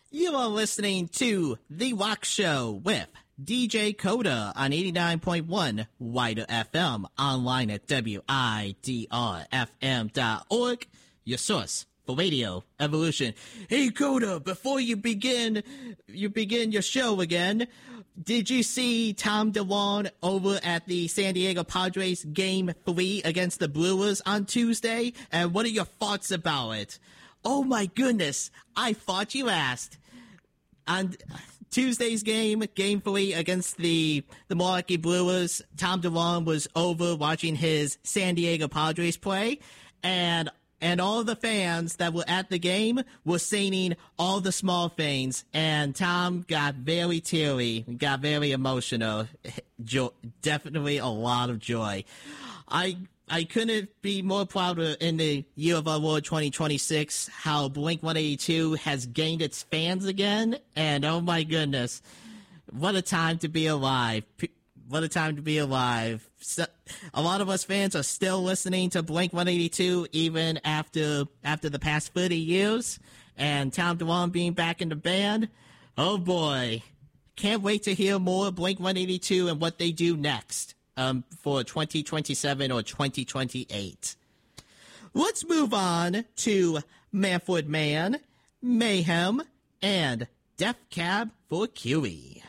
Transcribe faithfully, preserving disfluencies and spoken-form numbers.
You are listening to The Rock Show with D J Coda on eighty-nine point one Wider F M, online at W I D R F M dot org, your source for radio evolution. Hey Coda, before you begin, you begin your show again, did you see Tom DeLonge over at the San Diego Padres game three against the Brewers on Tuesday? And what are your thoughts about it? Oh my goodness, I thought you asked. On Tuesday's game, game three against the, the Milwaukee Brewers, Tom DeLonge was over watching his San Diego Padres play, and and all the fans that were at the game were singing all the small things, and Tom got very teary, got very emotional. Jo- definitely a lot of joy. I I couldn't be more prouder in the year of our Lord twenty twenty-six how Blink one eighty-two has gained its fans again. And oh my goodness, what a time to be alive. What a time to be alive. So, a lot of us fans are still listening to Blink one eighty-two even after after the past thirty years. And Tom DeLonge being back in the band, oh boy. Can't wait to hear more Blink one eighty-two and what they do next. Um, for twenty twenty-seven or twenty twenty-eight. Let's move on to Manfred Mann, Mayhem, and Death Cab for Cutie.